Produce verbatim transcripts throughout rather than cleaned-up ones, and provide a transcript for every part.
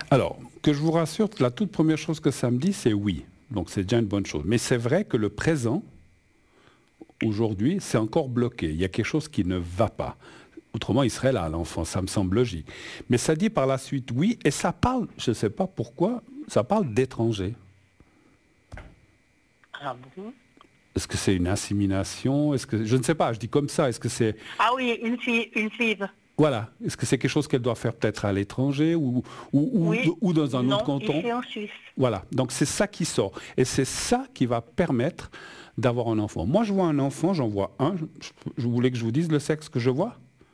Alors, que je vous rassure, la toute première chose que ça me dit, c'est oui. Donc c'est déjà une bonne chose. Mais c'est vrai que le présent, aujourd'hui, c'est encore bloqué. Il y a quelque chose qui ne va pas. Autrement, il serait là, l'enfant, ça me semble logique. Mais ça dit par la suite oui, et ça parle, je ne sais pas pourquoi, ça parle d'étrangers. Ah bon? Est-ce que c'est une insémination? Est-ce que je ne sais pas, je dis comme ça, est-ce que c'est... Ah oui, une fille, une fille. Voilà, est-ce que c'est quelque chose qu'elle doit faire peut-être à l'étranger ou, ou, ou, Oui. ou dans un Non, autre canton? ici en Suisse. Voilà, donc c'est ça qui sort. Et c'est ça qui va permettre d'avoir un enfant. Moi, je vois un enfant, j'en vois un. Je, je voulais que je vous dise le sexe que je vois?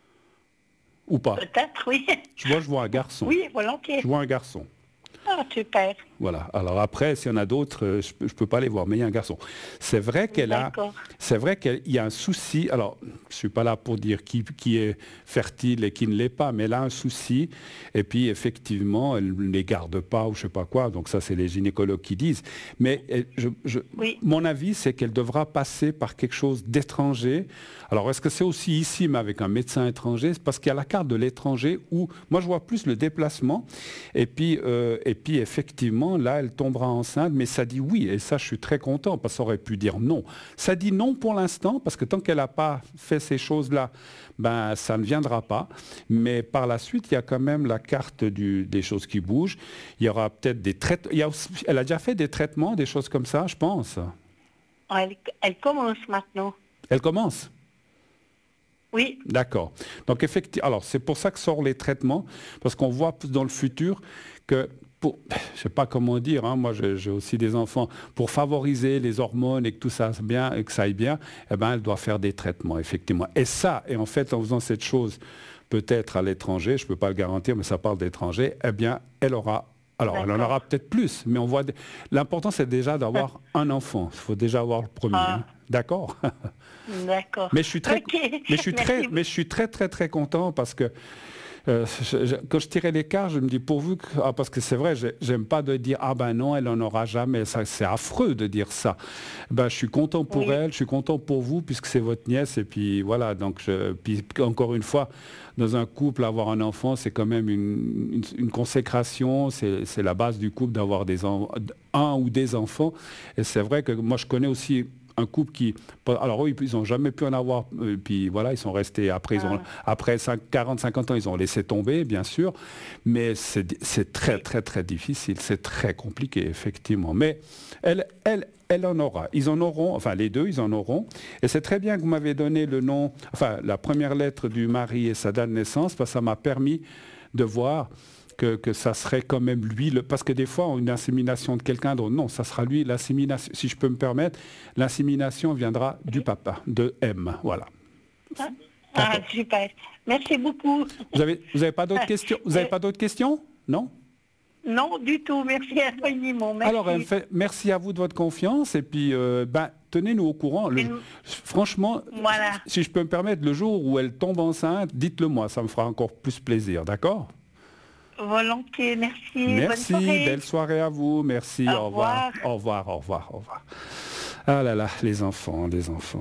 Ou pas? Peut-être, oui. Je vois, je vois un garçon. Oui, volontiers. Je vois un garçon. Ah, super. Voilà. Alors après, s'il y en a d'autres, euh, je ne peux pas les voir, mais il y a un garçon. C'est vrai qu'elle a, D'accord. c'est vrai qu'il y a un souci. Alors, je ne suis pas là pour dire qui, qui est fertile et qui ne l'est pas, mais elle a un souci. Et puis, effectivement, elle ne les garde pas ou je ne sais pas quoi. Donc ça, c'est les gynécologues qui disent. Mais elle- je, je- Oui. mon avis, c'est qu'elle devra passer par quelque chose d'étranger. Alors, est-ce que c'est aussi ici, mais avec un médecin étranger? C'est parce qu'il y a la carte de l'étranger où, moi, je vois plus le déplacement. Et puis, euh, et puis effectivement, là, elle tombera enceinte, mais ça dit oui. Et ça, je suis très content, parce que ça aurait pu dire non. Ça dit non pour l'instant, parce que tant qu'elle n'a pas fait ces choses-là, ben, ça ne viendra pas. Mais par la suite, il y a quand même la carte du, des choses qui bougent. Il y aura peut-être des traitements. Elle a déjà fait des traitements, des choses comme ça, je pense. Elle, elle commence maintenant. Elle commence. Oui. D'accord. Donc effectivement, alors c'est pour ça que sortent les traitements, parce qu'on voit dans le futur que, pour, je ne sais pas comment dire, hein, moi j'ai, j'ai aussi des enfants, pour favoriser les hormones et que tout ça bien, et que ça aille bien, eh ben, elle doit faire des traitements, effectivement. Et ça, et en fait, en faisant cette chose, peut-être à l'étranger, je ne peux pas le garantir, mais ça parle d'étranger, eh bien, elle aura... Alors, D'accord. Elle en aura peut-être plus, mais on voit... Des... L'important, c'est déjà d'avoir un enfant. Il faut déjà avoir le premier. Ah. Hein. D'accord. D'accord. Mais je suis très, okay. mais je suis très, mais je suis très, très, très content parce que euh, je, je, quand je tirais l'écart, je me dis pourvu que, ah, parce que c'est vrai, j'aime pas de dire ah ben non, elle n'en aura jamais. Ça, c'est affreux de dire ça. Ben, je suis content pour oui. elle, je suis content pour vous puisque c'est votre nièce et puis voilà. Donc, je, puis encore une fois, dans un couple, avoir un enfant, c'est quand même une, une, une consécration. C'est, c'est la base du couple d'avoir des en, un ou des enfants. Et c'est vrai que moi, je connais aussi un couple qui... Alors eux, ils n'ont jamais pu en avoir. Et puis voilà, ils sont restés... Après, ils ont, ah. après quarante cinquante ans, ils ont laissé tomber, bien sûr. Mais c'est, c'est très, très, très difficile. C'est très compliqué, effectivement. Mais elle, elle, elle en aura. Ils en auront, enfin les deux, ils en auront. Et c'est très bien que vous m'avez donné le nom, enfin la première lettre du mari et sa date de naissance, parce que ça m'a permis de voir... Que, que ça serait quand même lui, le, parce que des fois, une insémination de quelqu'un d'autre, non, ça sera lui, l'insémination, si je peux me permettre, l'insémination viendra du papa, de M, voilà. Ah, ah super, merci beaucoup. Vous n'avez vous avez pas d'autres questions? Vous n'avez pas d'autres questions? Non? Non, du tout, merci infiniment. Merci. Alors, fait, merci à vous de votre confiance, et puis, euh, ben, tenez-nous au courant. Le, Une... Franchement, voilà. Si je peux me permettre, le jour où elle tombe enceinte, dites-le moi, ça me fera encore plus plaisir, d'accord? Volontiers, merci. Merci, bonne soirée. Belle soirée à vous. Merci, au, au revoir. revoir. Au revoir, au revoir, au revoir. Ah là là, les enfants, les enfants.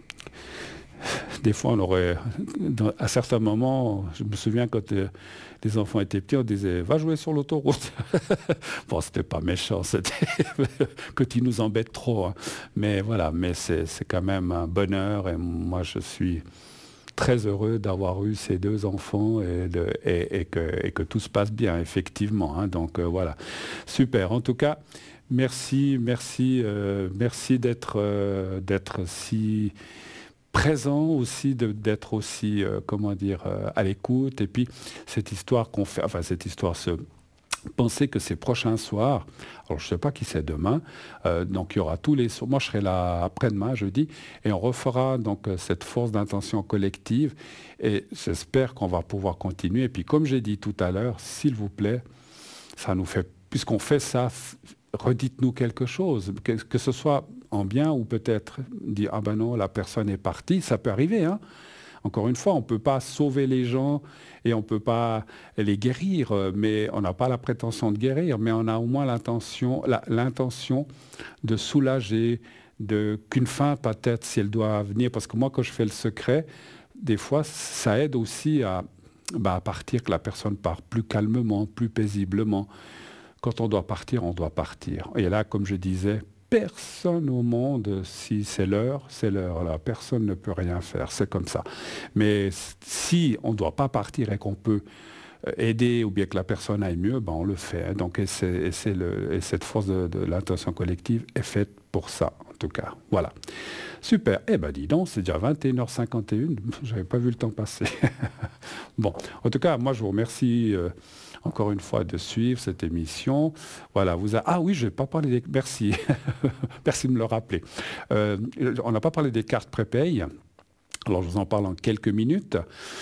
Des fois, on aurait, dans, à certains moments, je me souviens quand euh, les enfants étaient petits, on disait, va jouer sur l'autoroute. Bon, c'était pas méchant, c'était quand ils nous embêtent trop. Hein. Mais voilà, mais c'est, c'est quand même un bonheur et moi, je suis... très heureux d'avoir eu ces deux enfants et, de, et, et, que, et que tout se passe bien, effectivement. Hein, donc euh, voilà, super. En tout cas, merci, merci, euh, merci d'être, euh, d'être si présent aussi, de, d'être aussi, euh, comment dire, euh, à l'écoute. Et puis cette histoire qu'on fait, enfin cette histoire se Pensez que ces prochains soirs, alors je ne sais pas qui c'est demain, euh, donc il y aura tous les soirs, moi je serai là après-demain, jeudi, et on refera donc cette force d'intention collective, et j'espère qu'on va pouvoir continuer. Et puis comme j'ai dit tout à l'heure, s'il vous plaît, ça nous fait, puisqu'on fait ça, redites-nous quelque chose, que, que ce soit en bien ou peut-être dire ah ben non, la personne est partie, ça peut arriver, hein. Encore une fois, on ne peut pas sauver les gens et on ne peut pas les guérir, mais on n'a pas la prétention de guérir, mais on a au moins l'intention, la, l'intention de soulager, de, qu'une fin peut-être, si elle doit venir, parce que moi, quand je fais le secret, des fois, ça aide aussi à, bah, partir, que la personne part plus calmement, plus paisiblement. Quand on doit partir, on doit partir. Et là, comme je disais, personne au monde, si c'est l'heure, c'est l'heure. Là, personne ne peut rien faire, c'est comme ça. Mais si on ne doit pas partir et qu'on peut aider ou bien que la personne aille mieux, ben on le fait. Donc, et, c'est, et, c'est le, et cette force de, de l'intention collective est faite pour ça, en tout cas. Voilà. Super. Eh ben dis donc, c'est déjà vingt et une heures cinquante et un. Je n'avais pas vu le temps passer. Bon, en tout cas, moi, je vous remercie euh, encore une fois de suivre cette émission. Voilà, vous a... Ah oui, je n'ai pas parlé des... Merci. Merci de me le rappeler. Euh, on n'a pas parlé des cartes prépay. Alors, je vous en parle en quelques minutes.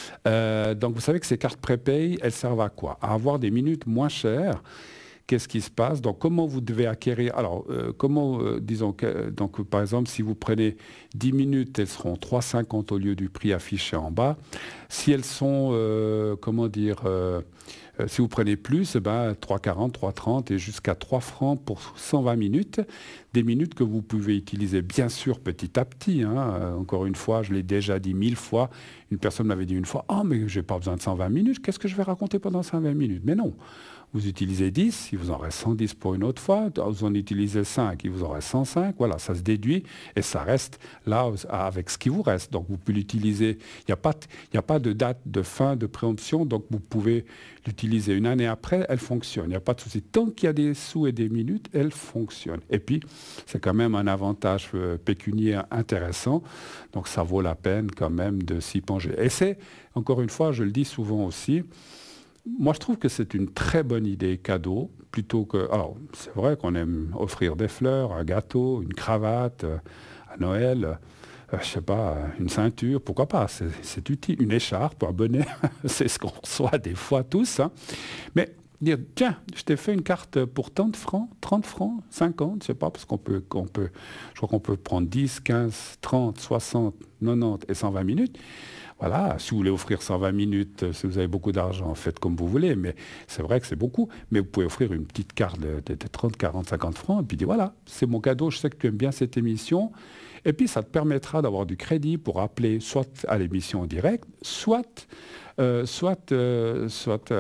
Euh, donc, vous savez que ces cartes prépay, elles servent à quoi? À avoir des minutes moins chères. Qu'est-ce qui se passe? Donc, comment vous devez acquérir? Alors, euh, comment, euh, disons, que, donc, par exemple, si vous prenez dix minutes, elles seront trois euros cinquante au lieu du prix affiché en bas. Si elles sont, euh, comment dire, euh, euh, si vous prenez plus, ben, trois euros quarante, trois euros trente et jusqu'à trois francs pour cent vingt minutes. Des minutes que vous pouvez utiliser, bien sûr, petit à petit. Hein. Euh, encore une fois, je l'ai déjà dit mille fois. Une personne m'avait dit une fois, « Oh, mais je n'ai pas besoin de cent vingt minutes. Qu'est-ce que je vais raconter pendant cent vingt minutes ?» Mais non. Vous utilisez dix, il vous en reste cent dix pour une autre fois. Vous en utilisez cinq, il vous en reste cent cinq. Voilà, ça se déduit et ça reste là avec ce qui vous reste. Donc, vous pouvez l'utiliser. Il n'y a pas, il n'y a pas de date de fin, de préemption. Donc, vous pouvez l'utiliser une année après, elle fonctionne. Il n'y a pas de souci. Tant qu'il y a des sous et des minutes, elle fonctionne. Et puis, c'est quand même un avantage pécuniaire intéressant. Donc, ça vaut la peine quand même de s'y plonger. Et c'est, encore une fois, je le dis souvent aussi, moi, je trouve que c'est une très bonne idée cadeau, plutôt que... Alors, c'est vrai qu'on aime offrir des fleurs, un gâteau, une cravate euh, à Noël, euh, je sais pas, une ceinture, pourquoi pas, c'est, c'est utile. Une écharpe, un bonnet, c'est ce qu'on reçoit des fois tous. Hein. Mais dire, tiens, je t'ai fait une carte pour tant de francs, trente francs, cinquante, je sais pas, parce qu'on peut, qu'on peut, je crois qu'on peut prendre dix, quinze, trente, soixante, quatre-vingt-dix et cent vingt minutes. Voilà, si vous voulez offrir cent vingt minutes, si vous avez beaucoup d'argent, faites comme vous voulez, mais c'est vrai que c'est beaucoup. Mais vous pouvez offrir une petite carte de, de, de trente, quarante, cinquante francs, et puis dire, voilà, c'est mon cadeau, je sais que tu aimes bien cette émission. Et puis, ça te permettra d'avoir du crédit pour appeler soit à l'émission en direct, soit, euh, soit, euh, soit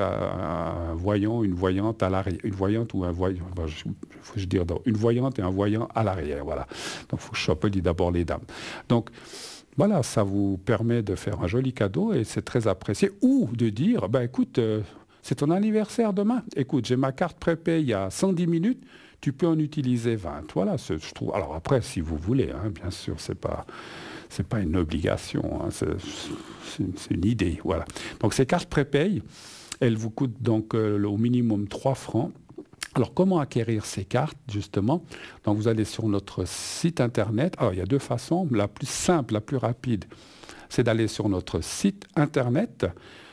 à un voyant, une voyante à l'arrière, une voyante ou un voyant, enfin, je, faut que je dire, une voyante et un voyant à l'arrière, voilà. Donc, il faut que je appelle d'abord les dames. Donc, voilà, ça vous permet de faire un joli cadeau et c'est très apprécié. Ou de dire, ben écoute, euh, c'est ton anniversaire demain. Écoute, j'ai ma carte prépay il y a cent dix minutes, tu peux en utiliser vingt. Voilà, c'est, je trouve. Alors après, si vous voulez, hein, bien sûr, c'est pas, c'est pas une obligation, hein, c'est, c'est, c'est une idée. Voilà. Donc ces cartes prépay, elles vous coûtent donc euh, au minimum trois francs. Alors, comment acquérir ces cartes, justement? Donc, vous allez sur notre site Internet. Alors, il y a deux façons. La plus simple, la plus rapide, c'est d'aller sur notre site Internet.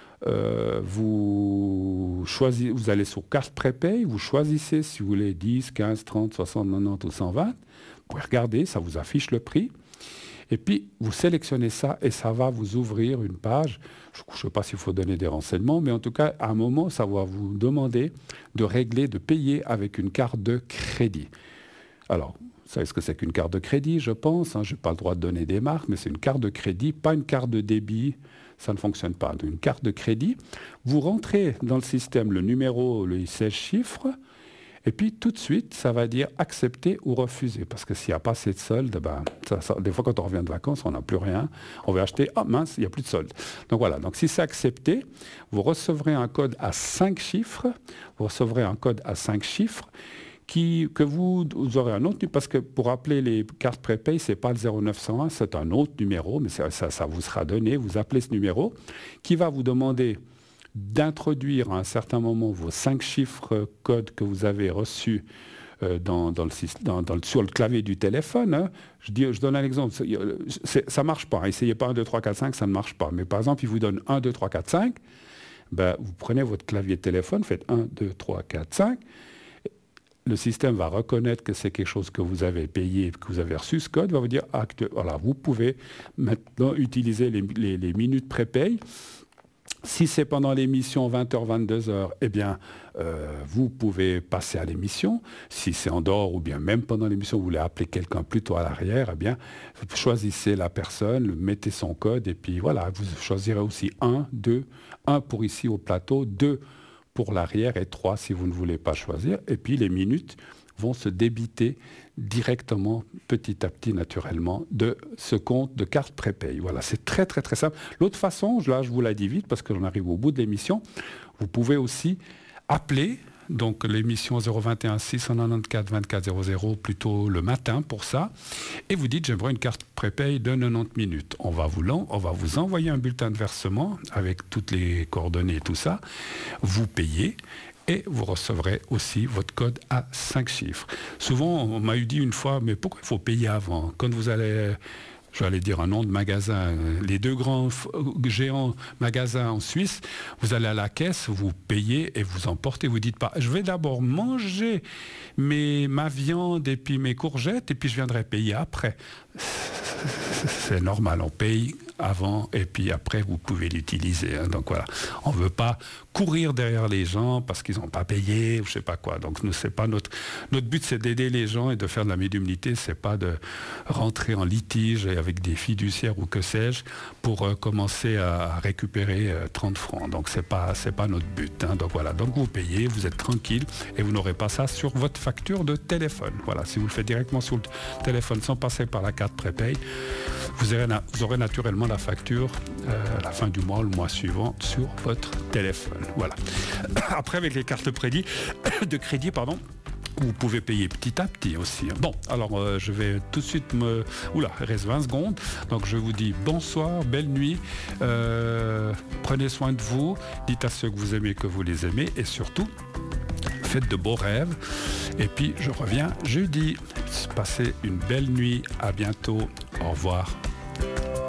Euh, vous, choisissez, vous allez sur carte prépay, vous choisissez si vous voulez dix, quinze, trente, soixante, quatre-vingt-dix ou cent vingt. Vous pouvez regarder, ça vous affiche le prix. Et puis, vous sélectionnez ça et ça va vous ouvrir une page. Je ne sais pas s'il faut donner des renseignements, mais en tout cas, à un moment, ça va vous demander de régler, de payer avec une carte de crédit. Alors, vous savez ce que c'est qu'une carte de crédit, je pense. Hein, je n'ai pas le droit de donner des marques, mais c'est une carte de crédit, pas une carte de débit. Ça ne fonctionne pas. Donc, une carte de crédit, vous rentrez dans le système le numéro, les seize chiffres, et puis tout de suite, ça va dire accepter ou refuser. Parce que s'il n'y a pas assez de solde, ben, ça, ça, des fois quand on revient de vacances, on n'a plus rien. On va acheter, ah mince, il n'y a plus de solde. Donc voilà, donc si c'est accepté, vous recevrez un code à cinq chiffres. Vous recevrez un code à cinq chiffres qui, que vous, vous aurez un autre, parce que pour appeler les cartes prépay, ce n'est pas le zéro neuf cent un, c'est un autre numéro, mais ça, ça, ça vous sera donné. Vous appelez ce numéro qui va vous demander d'introduire à un certain moment vos cinq chiffres codes que vous avez reçus euh, dans, dans le, dans, dans le, sur le clavier du téléphone. Hein. Je, dis, je donne un exemple. C'est, ça ne marche pas. Essayez pas un, deux, trois, quatre, cinq, ça ne marche pas. Mais par exemple, il vous donne un, deux, trois, quatre, cinq. Ben, vous prenez votre clavier de téléphone, faites un, deux, trois, quatre, cinq. Le système va reconnaître que c'est quelque chose que vous avez payé, que vous avez reçu ce code, va vous dire, acte, voilà, vous pouvez maintenant utiliser les, les, les minutes prépay. Si c'est pendant l'émission vingt heures, vingt-deux heures, eh bien, euh, vous pouvez passer à l'émission. Si c'est en dehors ou bien même pendant l'émission, vous voulez appeler quelqu'un plutôt à l'arrière, eh bien, vous choisissez la personne, mettez son code et puis voilà, vous choisirez aussi un, deux, un pour ici au plateau, deux pour l'arrière et trois si vous ne voulez pas choisir. Et puis les minutes vont se débiter directement, petit à petit, naturellement, de ce compte de carte prépay. Voilà, c'est très, très, très simple. L'autre façon, là, je vous la dis vite parce que j'en arrive au bout de l'émission, vous pouvez aussi appeler, donc l'émission zéro vingt et un six cent quatre-vingt-quatorze vingt-quatre zéro zéro, plutôt le matin pour ça, et vous dites, j'aimerais une carte prépay de quatre-vingt-dix minutes. On va vous, on va vous envoyer un bulletin de versement avec toutes les coordonnées et tout ça. Vous payez, et vous recevrez aussi votre code à cinq chiffres. Souvent, on m'a eu dit une fois, mais pourquoi il faut payer avant ? Quand vous allez, je vais aller dire un nom de magasin, les deux grands géants magasins en Suisse, vous allez à la caisse, vous payez et vous emportez. Vous ne dites pas, je vais d'abord manger mes, ma viande et puis mes courgettes et puis je viendrai payer après. C'est normal, on paye avant et puis après vous pouvez l'utiliser. Hein. Donc voilà, on ne veut pas courir derrière les gens parce qu'ils n'ont pas payé ou je ne sais pas quoi. Donc nous, c'est pas notre, notre but, c'est d'aider les gens et de faire de la médiumnité. C'est pas de rentrer en litige avec des fiduciaires ou que sais-je pour euh, commencer à récupérer euh, trente francs. Donc c'est pas, c'est pas notre but. Hein. Donc voilà, donc vous payez, vous êtes tranquille et vous n'aurez pas ça sur votre facture de téléphone. Voilà, si vous le faites directement sur le téléphone sans passer par la carte prépay, vous aurez, vous aurez naturellement la facture euh, à la fin du mois, le mois suivant, sur votre téléphone. Voilà. Après, avec les cartes crédit, de crédit, pardon, vous pouvez payer petit à petit aussi. Bon, alors euh, je vais tout de suite me... Oula, il reste vingt secondes. Donc je vous dis bonsoir, belle nuit. Euh, prenez soin de vous. Dites à ceux que vous aimez que vous les aimez. Et surtout, faites de beaux rêves. Et puis, je reviens jeudi. Passez une belle nuit. À bientôt. Au revoir.